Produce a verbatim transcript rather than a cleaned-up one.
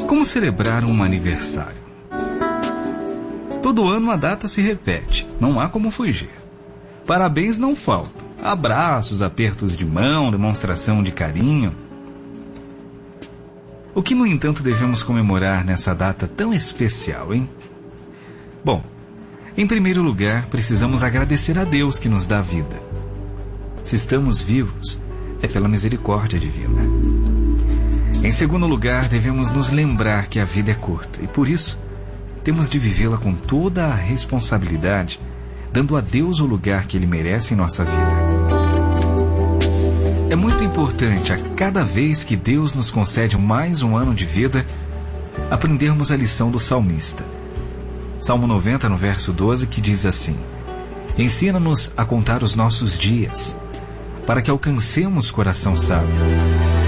Como celebrar um aniversário? Todo ano a data se repete, não há como fugir. Parabéns não faltam, abraços, apertos de mão, demonstração de carinho. O que, no entanto, devemos comemorar nessa data tão especial, hein? Bom, em primeiro lugar, precisamos agradecer a Deus que nos dá vida. Se estamos vivos, é pela misericórdia divina. Em segundo lugar, devemos nos lembrar que a vida é curta e, por isso, temos de vivê-la com toda a responsabilidade, dando a Deus o lugar que Ele merece em nossa vida. É muito importante, a cada vez que Deus nos concede mais um ano de vida, aprendermos a lição do salmista. Salmo noventa, no verso doze, que diz assim: Ensina-nos a contar os nossos dias, para que alcancemos coração sábio.